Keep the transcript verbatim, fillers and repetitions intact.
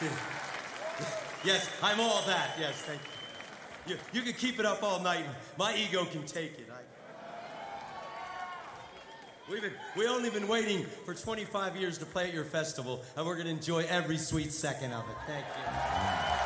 Yes, I'm all that. Yes, thank you. You, you can keep it up all night. My ego can take it. I... We've been, we only been waiting for twenty-five years to play at your festival, and we're going to enjoy every sweet second of it. Thank you.